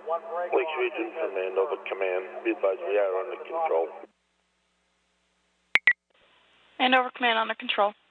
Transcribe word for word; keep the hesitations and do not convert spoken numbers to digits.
Lakes Region from Andover Command. Be advised we are under control. Andover Command under control.